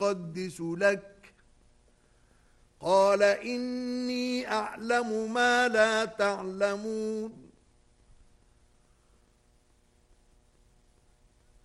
أقدس لك؟ قال إني أعلم ما لا تعلمون.